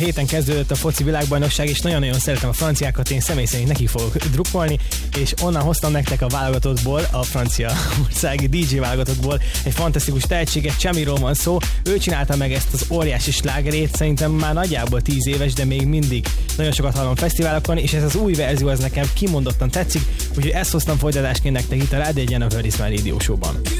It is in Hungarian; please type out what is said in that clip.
héten kezdődött a foci világbajnokság, és nagyon-nagyon szeretem a franciákat, én személy szerint nekik fogok drukkolni, és onnan hoztam nektek a válogatottból, a francia országi DJ válogatottból egy fantasztikus tehetséget, Chamiról van szó. Ő csinálta meg ezt az óriási slágerét, szerintem már nagyjából 10 éves, de még mindig nagyon sokat hallom fesztiválokon, és ez az új verzió az nekem kimondottan tetszik, úgyhogy ezt hoztam folytatásként nektek itt a Rádió 1 a Where is My Radio Show-ban.